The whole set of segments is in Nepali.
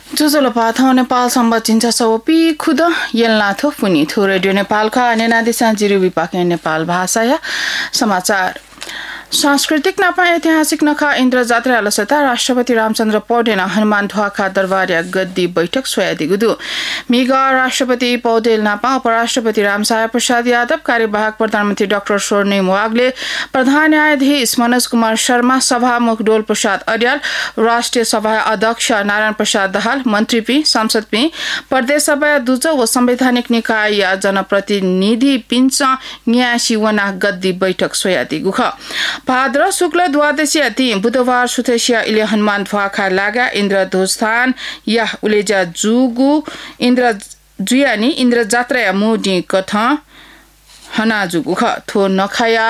जुजुलो पाथौ नेपाल सम्बत चिन्छ सवपी खुद यलनाथो पुनि थो रेडियो नेपालका नेनादिसा जिरु विपाके नेपाल भाषा या समाचार सांस्कृतिक नापा ऐतिहासिक नखा इन्द्र जात्रा अलसता राष्ट्रपति रामचन्द्र पौडेल हनुमान ध्वाखा दरबार गद्दी बैठक सोयादी गुदु मिगा राष्ट्रपति पौडेल नापा उपराष्ट्रपति रामसाय प्रसाद यादव कार्यवाहक प्रधानमन्त्री डाक्टर स्वर्णिम वाग्ले प्रधान न्यायाधीश मनोज कुमार शर्मा सभामुख डोल प्रसाद अर्याल राष्ट्रिय सभा अध्यक्ष नारायण प्रसाद दाहाल मन्त्री पी संसद पी प्रदेश सभा दुजो व संवैधानिक निकाय या जनप्रतिनिधि पिञ्च न्यासी वना गद्दी बैठक सोयादी गुख भाद्र शुक्ल द्वादशी अति बुधबार सुथेसिया इले हनुमान ध्वाखा लागा इन्द्र ध्वजस्थान या उलेजा जुगु इन्द्र जुयानी इन्द्र जात्रा या मुडी कथ हना जुगु ख थो नखाया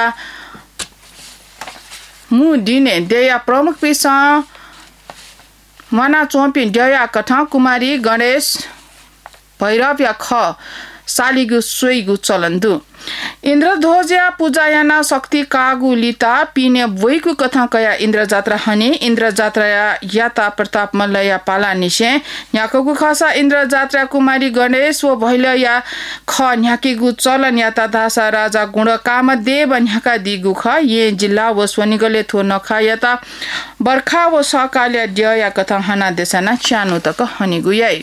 मुडीने देया प्रमुख पिसा मना चोपी दया कथ कुमारी गणेश भैरव या ख सालिगु सोइगु चलन्दु इन्द्र ध्वजा पूजायाना शक्ति कागु लिता पिने वैकु कथा कया इन्द्र जात्रा हने इन्द्र जात्रा याता प्रताप मल्लया पाला निशे न्याकगु खसा इन्द्र जात्रा कुमारी गणेश व भैलया ख न्याकेगु चलन याता दासा राजा गुण कामदेव न्याका दिगु ख ये जिल्ला व स्वनिगले थो नखा याता बर्खा व सकाल्या दया कथा हना देशना च्यानु तक हनिगु याई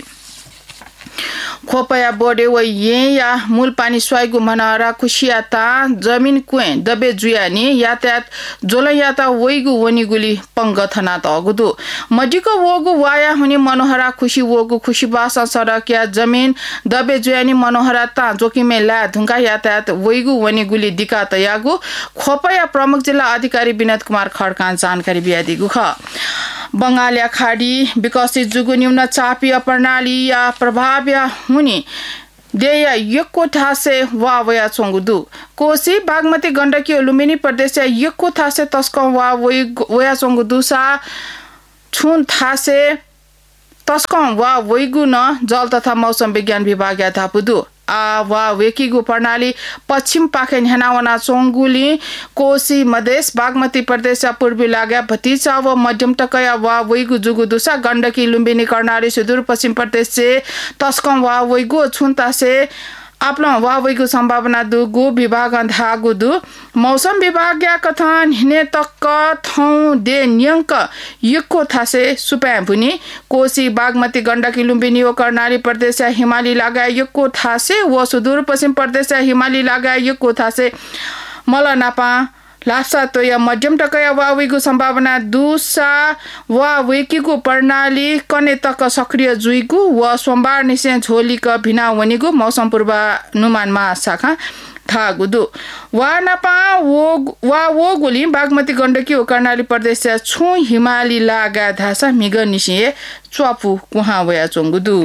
खोपया बोडे व ये या मूल पानी स्वाइगु मनारा खुशियाता जमीन कुए दबे जुयानी यातायात जोल याता वैगु वनिगुली पंगथना तगुदु मजिको वगु वाया हुनी मनोहरा खुशी वगु खुशी बासा सडक या जमीन दबे जुयानी मनोहरा ता जोकिमे ला धुंगा यातायात वैगु वनिगुली दिका तयागु खोपया प्रमुख जिल्ला अधिकारी विनोद कुमार खड्का जानकारी बियादिगु ख बंगालिया खाडी विकसित जुगु न्यून चापीय प्रणाली या प्रभाव या हुनी देया यक्को थासे वा वया चोंगुदु कोसी बागमती गण्डकी लुम्बिनी प्रदेश या यक्को थासे तस्कम वा वया चोंगुदु सा छुन थासे तस्कम वा वैगु न जल तथा मौसम विज्ञान विभाग या धापुदु आ वा वेकीगु प्रणाली पश्चिम पाखे न्यानावना चोंगुली कोसी मधेस बागमती प्रदेश पूर्वी लाग्या भतिचा व मध्यम टकया वा वैगु जुगु दुसा गण्डकी लुम्बिनी कर्णाली सुदूर पश्चिम प्रदेश से तस्कम वा वैगु छुन्ता से आपला वा वैगु संभावना दुगु विभाग धागु दु मौसम विभाग या कथन हिने तक थौ दे न्यंक यको थासे सुपा भुनी कोसी बागमती गण्डकी लुम्बिनी व कर्णाली प्रदेश हिमाली लागा यको थासे व सुदूर पश्चिम प्रदेश हिमाली लागा यको थासे मलनापा लासा तो या मध्यम टकया वा वैगु संभावना दुसा वा वेकीगु प्रणाली कने तक सक्रिय जुइगु व सोमबार निसे झोलीक भिना वनिगु मौसम पूर्वानुमान महाशाखा थागुदु वा नपा वो गोली बागमती गण्डकी व कर्णाली प्रदेश छु हिमाली लागा धासा मिग निसे च्वापु कुहा वया चोंगुदु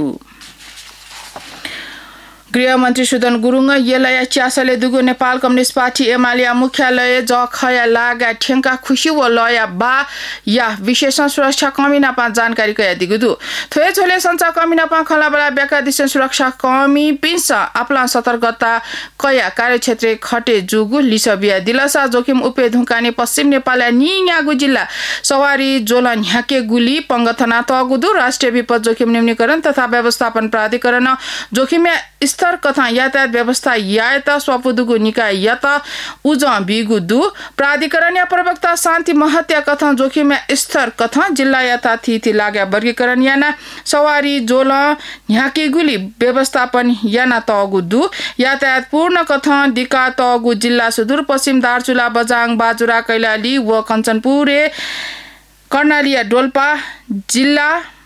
गृहमन्त्री सुदन गुरुङ येलया च्यासले दुगु नेपाल कम्युनिस्ट पार्टी एमाले मुख्यालय जखया लागा ठेंका खुशी व लया बा या विशेषण सुरक्षा कमी नापा जानकारी कया दिगुदु थोए झोले संचार कमी नापा खलाबला बेका दिशन सुरक्षा कमी पिंस आपला सतर्कता कया कार्यक्षेत्र खटे जुगु लिसबिया दिलसा जोखिम उपे धुकाने पश्चिम नेपाल नियागु जिल्ला सवारी जोलन ह्याके गुली पंगथना तगुदु राष्ट्रिय विपद जोखिम न्यूनीकरण तथा व्यवस्थापन प्राधिकरण जोखिम स्तर कथा यातायात व्यवस्था यात स्वपुदुगु निकाय यात उज बिगुदु प्राधिकरण या प्रवक्ता शान्ति महत्या कथा जोखिम स्तर कथा जिल्ला याता थिथि लाग्या वर्गीकरण याना सवारी जोल ह्याके गुली व्यवस्थापन याना तगुदु यातायात पूर्ण कथा दिका तगु जिल्ला सुदूर पश्चिम दार्चुला बजाङ बाजुरा कैलाली व कञ्चनपुरे कर्णाली डोल्पा जिल्ला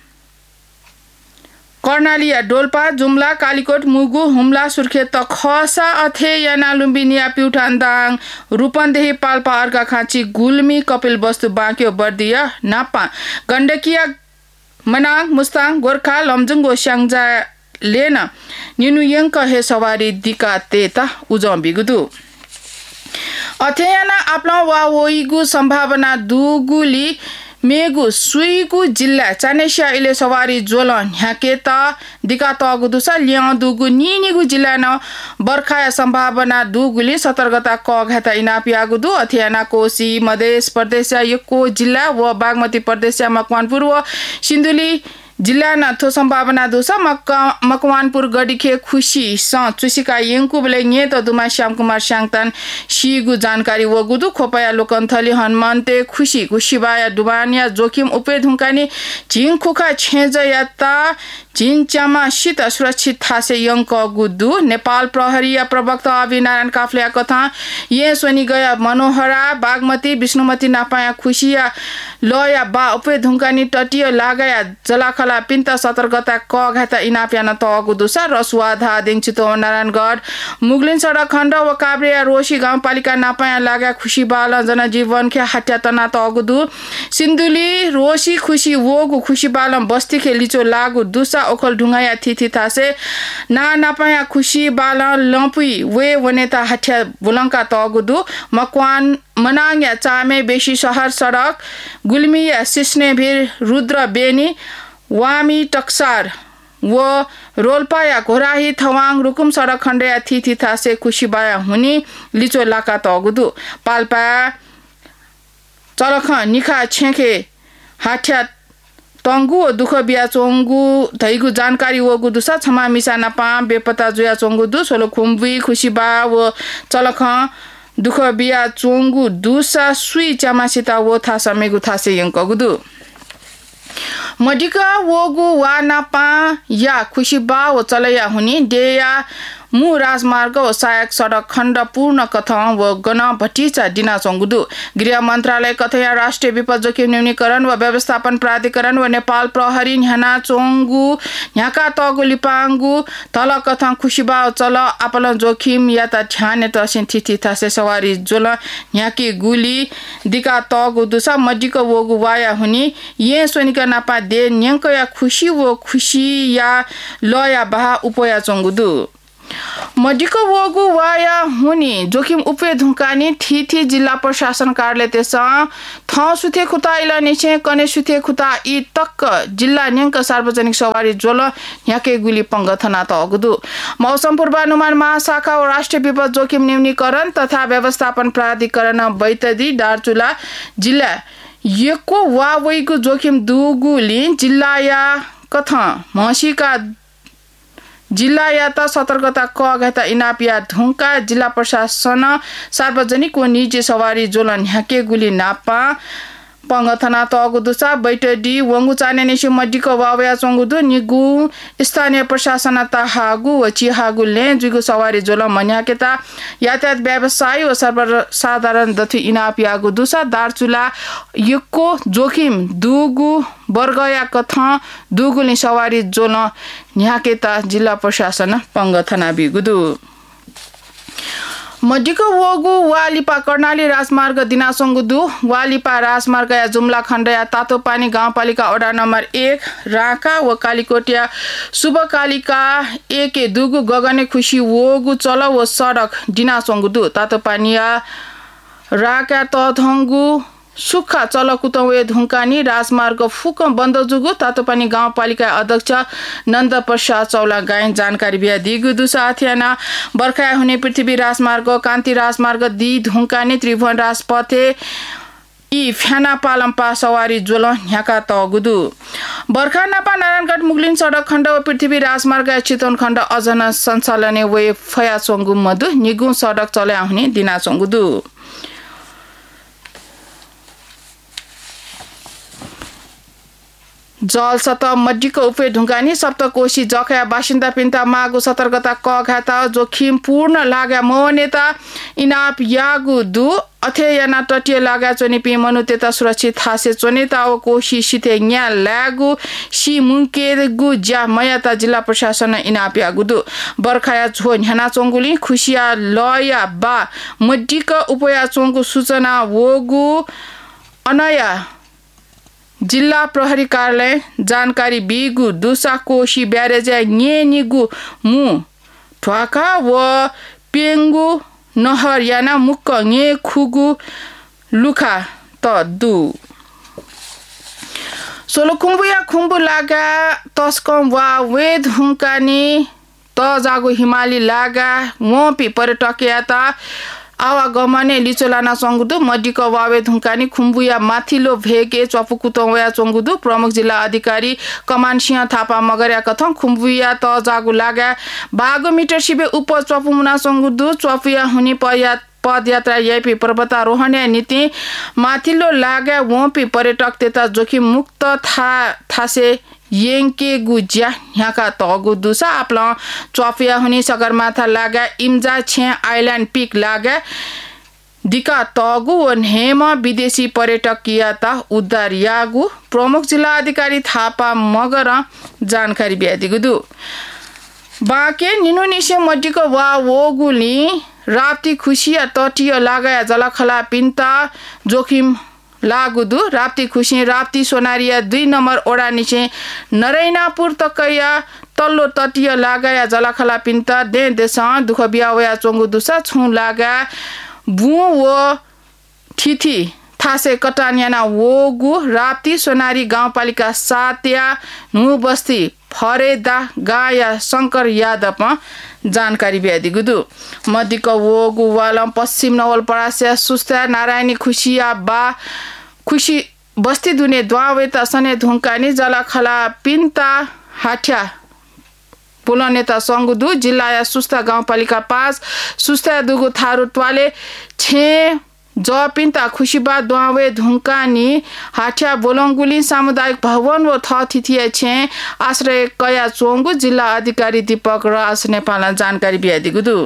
कर्णाली डोल्पा जुम्ला कालीकोट मुगु हुम्ला सुर्खेत खसा अथे याना लुम्बिनिया प्युठान दाङ रूपन्देही पाल्पा अर्का खाँची गुल्मी कपिल वस्तु बाँक्यो बर्दिया नापा गण्डकीय मनाङ मुस्ताङ गोर्खा लमजुङ गो स्याङ्जा लेन निनुयंक हे सवारी दिका तेता उजम बिगुदु अथेयाना आपला वा वइगु संभावना दुगुली मेगु सुइगु जिल्ला चानेसिया इले सवारी जोलन ह्याकेता दिका तगुदुसा ल्या दुगु निनिगु जिल्ला न बर्खाया संभावना दुगुली सतर्कता कघाता इनापियागुदु अथियाना कोसी मधेस प्रदेश यको जिल्ला व बागमती प्रदेश मकवानपुर व सिन्धुली जिल्ला न थो संभावना दुसा मकवानपुर गडीखे खुशी स चुसिका यंकु बले nye त दुमा श्याम कुमार स्याङतान सिगु जानकारी वगुदु खोपया लोकन्थली हनुमन्ते खुशी खुशीबाया दुबानिया जोखिम उपे धुंकानी झिङ खुखा छेज याता जिनचामा सित सुरक्षित थासे यंक गुदु नेपाल प्रहरी प्रवक्ता अभिनारायण काफ्ले कथा ये सोनी गया मनोहरा बागमती विष्णुमती नापाया खुशिया लया बा उपे धुंकानी तटीय लगाया जलाखला पिन्ता सतर्कता क घाता इनाप्यान तगु दुसा रसुवाधा दिङचितो नारायणगढ मुगलिन सडक खण्ड व काभ्रेया रोशी गाउँपालिका नापाया लागा खुशी बाल जनजीवन खे हट्या तना तगुदु सिन्धुली रोशी खुशी वोगु खुशी बाल बस्ती खे लिचो लागु दुसा ओखल ढुंगाया थिथि थासे नापाया खुशी बाल लम्पुई वे वनेता हट्या बुलंका तगुदु मकवान मनाङया चामे बेसी शहर सडक गुल्मिया सिस्नेभिर रुद्र बेनी वामी टक्सार व रोल्पाया घोराही थवाङ रुकुम सडक खण्डया थिथि थासे खुशीबाया हुनी लिचो लाका तगुदु पाल्पा चलख निखा छेखे हाठ्या तंगु ओ दुख बिया चोंगु धैगु जानकारी वगु दुसा छमा मिसाना पा बेपता जुया चोंगु दु सोलो खुम्बुई खुशीबा व चलख दुख बिया चोंगु दुसा सुई चामासिता वो था समेगु थासे यंकगुदु मडिका वगु वाना पा या खुशीबा व चलया हुनी डेया मु राजमार्ग व सहायक सडक खण्ड पूर्ण कथं व गण भटिचा दिना चंगुदु गृह मन्त्रालय कथया राष्ट्रिय विपद जोखिम न्यूनीकरण व व्यवस्थापन प्राधिकरण व नेपाल प्रहरी न्याना चोंगु न्याका तगु लिपांगु तल कथं खुशीबा चल आपल जोखिम याता ध्यान त सिन्थिथि थासे सवारी जोल न्याकी गुली दिका तगु दुसा मडिको वगु वाया हुनी ये सोनिका नापा दे न्यंकया खुशी व खुशी या लया बहा उपया चंगुदु मडिको वगु वाया हुनी जोखिम उपे धुंकानी थिथि जिल्ला प्रशासन कार्यालय तेसा थ सुथे खुता इला निचे कने सुथे खुता इ तक जिल्ला न्यंक सार्वजनिक सवारी जोल याके गुली पंगथना तगुदु मौसम पूर्वानुमान महाशाखा और राष्ट्रिय विपद जोखिम न्यूनीकरण तथा व्यवस्थापन प्राधिकरण बैतडी दार्चुला जिल्ला यको वावैको जोखिम दुगुली जिल्ला या कथा मसिका जिल्ला याता सतर्कता क घाता इनापिया ढुंका जिल्ला प्रशासन सार्वजनिक व निजी सवारी जोलन ह्याके गुली नापा पंगथना तगुदुसा बैटडी वंगु चानेनेसु मडिको वावया चंगुदु निगु स्थानीय प्रशासन ताहागु व चिहागु ले जुगु सवारी जोल मन्याकेता यातायात व्यवसाय व सर्वसाधारण दथि इनापियागु दुसा दार्चुला यको जोखिम दुगु वर्गया कथा दुगुले सवारी जोल न्याकेता जिल्ला प्रशासन पंगथना बिगुदु मडिको वगु वालिपा कर्णाली राजमार्ग दिनासंगुदु वालिपा राजमार्ग या जुम्ला खण्ड या तातो पानी गाउँपालिका वडा नम्बर 1 राका व कालीकोटिया शुभकालिका 1 दुगु गगने खुशी वगु चल व सडक दिनासंगुदु तातो पानी या राका तथंगु सुखा चलकुतवे धुंकानी राजमार्ग फुक बन्द जुगु तातोपानी गाउँपालिका अध्यक्ष नन्द प्रसाद चौला गायन जानकारी बिया दिगु दुसाथियाना बर्खा हुने पृथ्वी राजमार्ग कान्ति राजमार्ग दि धुंकानी त्रिभुवन राजपथे इ फ्याना पालम्पा सवारी जोल ह्याका तगुदु बर्खा नापा नारायणगढ मुगलिन सडक खण्ड व पृथ्वी राजमार्ग चितवन खण्ड अजन सञ्चालने वे फया चंगु मधु निगु सडक चल्या हुने दिना चंगुदु जल सतह मडिको उपे ढुंगानी सप्तकोशी जखया बासिन्दा पिन्ता मागु सतर्कता क घाता जोखिम पूर्ण लाग्या मोनेता इनाप यागु दु अथे याना तटीय लागा चोनी पि मनुतेता सुरक्षित हासे चोनेता ओ कोशी सिते न्या लागु सि मुंके गु ज्या मयाता जिल्ला प्रशासन इनाप यागु दु बर्खाया झो न्याना चोंगुली खुशिया लया बा मडिको उपया चोंगु सूचना वगु अनया जिल्ला प्रहरी कार्यालय जानकारी बिगु दुसा कोशी ब्यारेज nye निगु मु ठ्वाका व पेंगु नहर याना मुक्क nye खुगु लुखा त दु सोलुकुम्बुया खुम्बु लागा तस्कम वा वेद हुंकानी त जागु हिमाली लागा मोपी पर्यटक याता आवागमने लिचोलाना चंगुदु मडिक वावे धुंकानी खुम्बुया माथिलो भेके चपुकुतोया चंगुदु प्रमुख जिल्ला अधिकारी कमान सिंह थापा मगर्या कथं खुम्बुया त जागु लागा बागो मिटर सिबे उप चपुमुना चंगुदु चपुया हुनी पदयात्रा यापी पर्वतारोहण नीति माथिलो लागा वोपी पर्यटक तेता जोखिम मुक्त थासे येंके गुज्या यहाँका तगु दुसा आपला चफिया हुनी सगरमाथा लागा इम्जा छे आइल्यान्ड पिक लागा दिका तगु वन हेम विदेशी पर्यटक याता उद्धार यागु प्रमुख जिल्ला अधिकारी थापा मगर जानकारी ब्यादिगुदु बाके निनुनिसे मड्डीको वा वोगुली राप्ती खुशिया तटीय लागा जलखला पिन्ता जोखिम लागुदु राप्ती खुशी राप्ती सोनारिया 2 नम्बर ओडा निचे नरैनापुर तकया तल्लो तटीय लागा जलखला पिन्ता देश दुख बियावया चोंगु दुसा छु लागा बु वो थिथि थासे कटानियाना वोगु राप्ती सोनारी गाउँपालिका 7 या नु बस्ती फरेदा गाया शंकर यादव जानकारी ब्यादिगुदु मदिक वोगु वालम पश्चिम नवलपरासी सुस्ता नारायणी खुशिया बा खुशी बस्ती दुने द्वावेता सने धुंकानी जलखला पिन्ता हाठ्या पुलनेता संगुदु जिल्ला सुस्ता गाउँपालिका 5 सुस्ता दुगु थारु ट्वाले 6 पिन्ता खुशीबा द्वावे धुंकानी हाठ्या बोलंगुली सामुदायिक भवन व थिथिया छे आश्रय कया चोंगु जिल्ला अधिकारी दीपक राज नेपाल जानकारी ब्यादिगुदु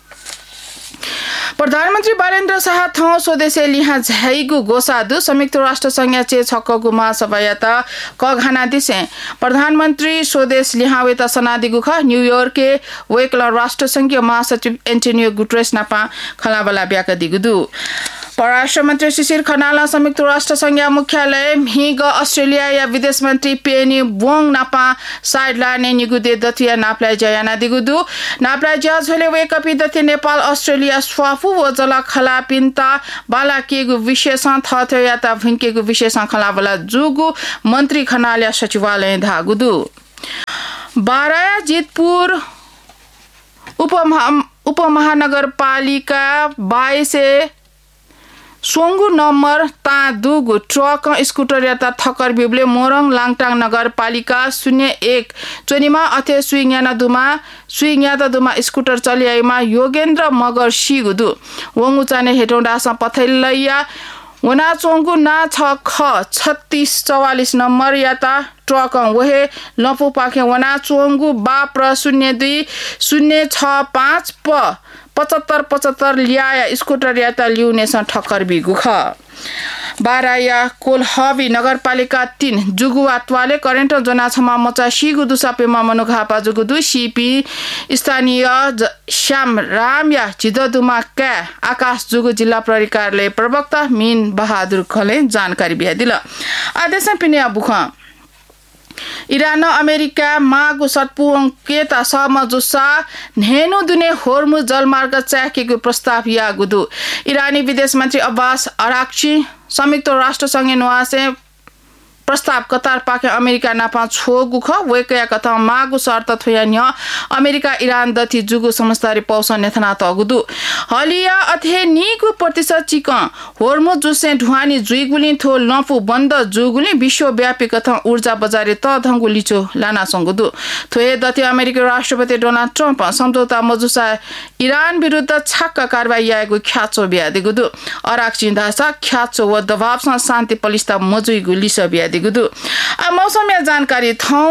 प्रधानमन्त्री बालेन्द्र शाह थौ स्वदेशी लिहा झाइगु गोसादु संयुक्त राष्ट्र संघ चे छक्कगु महासभायाता कघाना दिसे प्रधानमन्त्री स्वदेश लिहावेता सनादिगु ख न्यूयॉर्क के वेकल राष्ट्र संघीय महासचिव एन्टोनियो गुटेरेस नापा खलाबला ब्याक दिगुदु परराष्ट्र मन्त्री शिशिर खनाल संयुक्त राष्ट्र संघ मुख्यालय हिग अस्ट्रेलिया या विदेश मन्त्री पेनी बोंग नापा साइडलाने निगुदे दथिया नाप्लाई जयाना दिगुदु नाप्लाई जयाझले वेकपी दथि नेपाल अस्ट्रेलिया स्वाफु व जला खला पिन्ता बाला केगु विशेष थथयाता भिन्केगु विशेष खलाबला जुगु मन्त्री खनाल सचिवालय धागुदु बाराया जितपुर उपमहानगरपालिका 22 सोंगु नम्बर ता दुगु ट्रक स्कूटर याता थकर बिबले मोरङ लाङटाङ नगरपालिका 01 चोनीमा अथे सुइङयाना दुमा स्कूटर चलिआइमा योगेन्द्र मगर सिगुदु वंगु चाने हेटौडासा पथैलैया वना चोंगु ना 3644 नम्बर याता ट्रक वहे लपु पाखे वना चोंगु बाप्र 02 065 प 75 लिया स्कूटर याता ल्युनेसन ठक्कर बिगु ख बाराया कोलहबी नगरपालिका 3 जुगुवातवाले करेन्ट जनाछमा मचा सिगु दुसापेमा मनुघापा जुगुदु सिपी स्थानीय श्याम राम या जिददुमा का आकाश जुगु जिल्ला प्रहरी कार्यालय प्रवक्ता मीन बहादुर खले जानकारी बियादिल आदेश पिने बुख इरान अमेरिका मागु सटपुङ केता समजुसा नेनु दुने होर्मुज जलमार्ग चाकेको प्रस्ताव यागुदु इरानी विदेश मन्त्री अब्बास अराक्ची संयुक्त राष्ट्र संघ नुआसे प्रस्ताव कतार पाके अमेरिका नापा छोगु ख वेकया कथा मागु शर्त थोयान्य अमेरिका इरान दथि जुगु समस्तरी पौस नेथना तगुदु हलिया अथे निगु प्रतिशत चिक होर्मुज जुसे ढुवानी जुइगुली थो लफु बन्द जुगुली विश्वव्यापी कथा ऊर्जा बजारे त धंगु लिचो लाना संगुदु थोए दथि अमेरिकी राष्ट्रपति डोनाल्ड ट्रम्प सम्झौता मजुसा इरान विरुद्ध छक्क कारबाही आएको ख्याचो ब्यादिगुदु अराक्ची दासा ख्याचो व दबावसँग शान्ति पलिस्ता मजुइगु लिस ब्यादि मौसम जानकारी थौ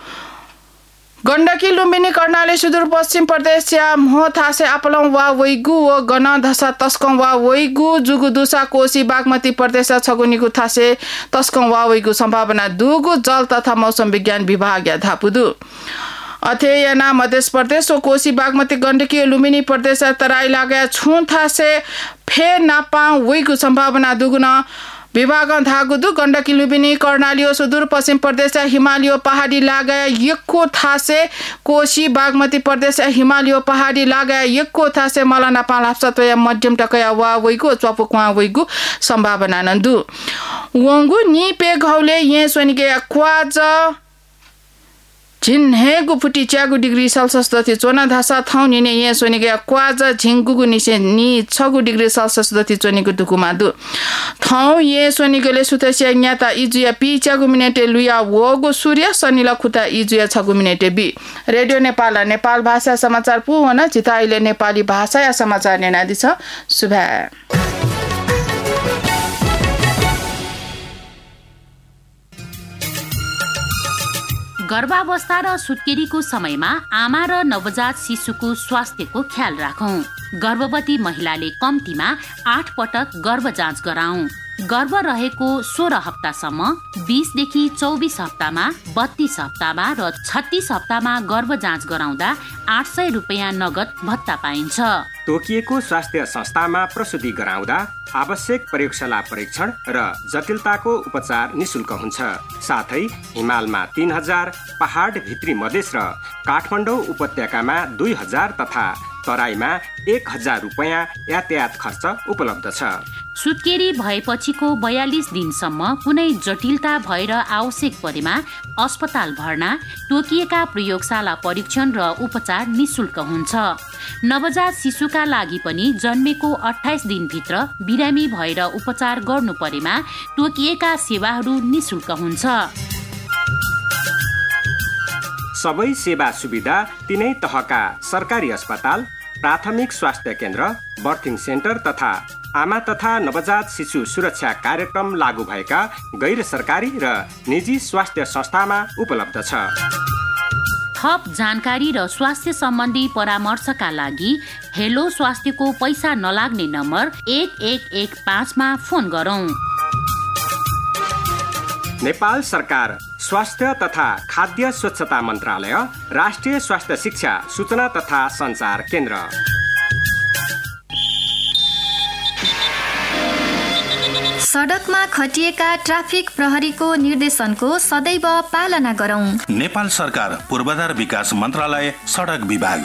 गण्डकी लुम्बिनी कर्णाली सुदूरपश्चिम प्रदेश या मोहथासे आपलङ वा वैगु व गण धसा तस्कङ वा वैगु जुगु दुसा कोशी बागमती प्रदेश छगुनीगु थासे तस्कङ वा वैगु सम्भावना दुगु जल तथा मौसम विज्ञान विभाग या धापुदु अथेयना मध्य प्रदेश व कोशी बागमती गण्डकी लुम्बिनी प्रदेश तराई लागा छु थासे फे नापा वैगु सम्भावना दुगुन विभाग धागुदु गण्डकी लुम्बिनी कर्णाली सुदूर पश्चिम प्रदेश हिमालय पहाडी लागा यक्को थासे कोशी बागमती प्रदेश हिमालय पहाडी लागा यक्को थासे मलना पालाप्सत मध्यम टकया वा वैगु चपुक्वा वैगु सम्भावना नन्दु वंगु नि पे घौले ये सोनिके क्वाज झिन्हेगु फुटी च्यागु डिग्री सेल्सियस दति चोना धासा थाउ निने ये सोनिगे क्वाजा झिंगुगु निसे नि 6 डिग्री सेल्सियस दति चोनिगु दुकुमा दु थाउ ये सोनिगले सुतसिया न्याता इजुया पि च्यागु मिनेटे लुया वगु सूर्य शनिला खुता इजुया 6 मिनेटे बि रेडियो नेपाल नेपाल भाषा समाचार पुवना चिताइले नेपाली भाषा या समाचार नेनादि छ शुभ गर्भावस्था र सुत्केरीको समयमा आमा र नवजात शिशुको स्वास्थ्यको ख्याल राखौं। गर्भवती महिलाले कम्तीमा 8 पटक गर्भ जाँच गराउँ। गर्भ रहेको 16 हप्तासम्म 20 देखि 24 हप्तामा 32 हप्तामा र 36 हप्तामा गर्भ जाँच गराउँदा 800 रुपैयाँ नगद भत्ता पाइन्छ। तोकिएको स्वास्थ्य संस्थामा प्रसुति गराउँदा आवश्यक प्रयोगशाला परीक्षण र जटिलताको उपचार निशुल्क हुन्छ। साथै हिमालमा 3000, पहाड भित्री मधेस र काठमाडौँ उपत्यकामा 2000 तथा तराईमा 1000 रुपैयाँ यातायात खर्च उपलब्ध छ। सुत्केरी भएपछिको 42 दिनसम्म कुनै जटिलता भएर आवश्यक परेमा अस्पताल भर्ना, तोकिएका प्रयोगशाला परीक्षण र उपचार निशुल्क हुन्छ। नवजात शिशुका लागि पनि जन्मेको 28 दिनभित्र बिरामी भएर उपचार गर्नु परेमा तोकिएका सेवाहरू निशुल्क हुन्छ। सबै सेवा सुविधा तिनै तहका सरकारी अस्पताल, प्राथमिक स्वास्थ्य केन्द्र, बर्थिङ सेन्टर तथा आमा तथा नवजात शिशु सुरक्षा कार्यक्रम लागू भएका गैर सरकारी र निजी स्वास्थ्य संस्थामा उपलब्ध छ। थप जानकारी र स्वास्थ्य सम्बन्धी परामर्शका लागि हेलो स्वास्थ्यको पैसा नलाग्ने नम्बर 1115 मा फोन गरौँ। नेपाल सरकार स्वास्थ्य तथा खाद्य स्वच्छता मन्त्रालय, राष्ट्रिय स्वास्थ्य शिक्षा सूचना तथा सञ्चार केन्द्र। सडकमा खटिएका ट्राफिक प्रहरीको निर्देशनको सदैव पालना गरौं। नेपाल सरकार पूर्वाधार विकास मन्त्रालय, सडक विभाग।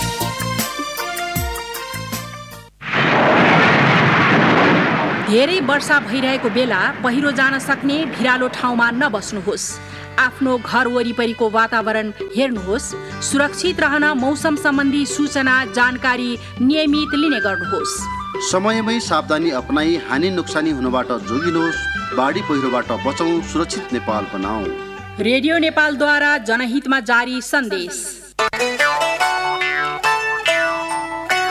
धेरै वर्षा भइरहेको बेला पहिरो जान सक्ने भिरालो ठाउँमा नबस्नुहोस्। आफ्नो घर वरिपरिको वातावरण हेर्नुहोस्। सुरक्षित रहन मौसम सम्बन्धी सूचना जानकारी नियमित लिने गर्नुहोस्। समयमै सावधानी अपनाई हानि नोक्सानी हुनबाट जोगिनुहोस्। बाढी पहिरोबाट बचौं, सुरक्षित नेपाल बनाऊ। रेडियो नेपालद्वारा जनहितमा जारी सन्देश।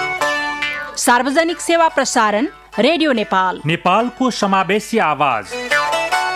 सार्वजनिक सेवा प्रसारण रेडियो नेपाल, नेपालको समावेशी आवाज।